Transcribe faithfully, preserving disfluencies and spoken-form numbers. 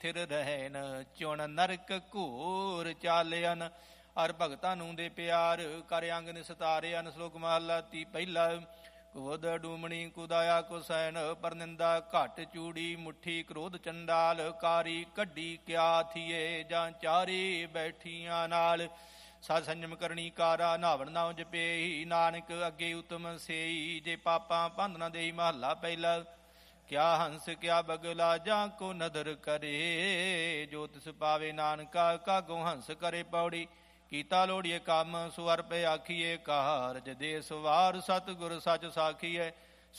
ਥਿਰ ਰਹਿਨ ਚੁਣ ਨਰਕ ਘੂਰ ਚਾਲਿਆਨ। ਅਰ ਭਗਤਾਂ ਨੂੰ ਦੇ ਪਿਆਰ ਕਰ ਅੰਗ ਨਿਸਤਾਰਿਆਨ। ਸ਼ਲੋਕ ਮਹਲਾ ਤੀ ਪਹਿਲਾ। ਕੁਵਦ ਡੂਮਣੀ ਕੁਦਾਇਆ ਕੁਸੈਨ ਪਰ ਨਿੰਦਾ ਘਟ ਚੂੜੀ ਮੁੱਠੀ ਕ੍ਰੋਧ ਚੰਡਾਲ ਕਾਰੀ ਕੱਢੀ ਕਿਆ ਥੀਏ ਜਾਂ ਚਾਰੇ ਬੈਠੀਆਂ ਨਾਲ। ਸਤ ਸੰਜਮ ਕਰਨੀ ਕਾਰਾ ਨਾਵਣ ਨਾਉ ਜਪੇਈ ਨਾਨਕ ਅੱਗੇ ਉਤਮ ਸੇਈ ਜੇ ਪਾਪਾਂ ਭੰਦ ਨਾ ਦੇਈ। ਮਹਲਾ ਪਹਿਲਾ। ਕਿਆ ਹੰਸ ਕਿਆ ਬਗਲਾ ਜਾਂ ਕੋ ਨਦਰ ਕਰੇ ਜੋ ਤਿਸ ਪਾਵੇ ਨਾਨਕਾ ਕਾਗੋ ਹੰਸ ਕਰੇ ਪੌੜੀ। ਕੀਤਾ ਲੋੜੀਏ ਕੰਮ ਸੁ ਅਰਪੇ ਆਖੀਏ ਕਾਰਜ ਦੇ ਸਵਾਰ ਸਤਿਗੁਰ ਸੱਚ ਸਾਖੀਐ।